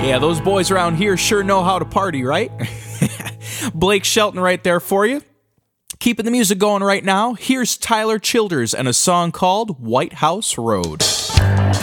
Yeah, those boys around here sure know how to party, right? Blake Shelton right there for you. Keeping the music going right now, here's Tyler Childers and a song called White House Road.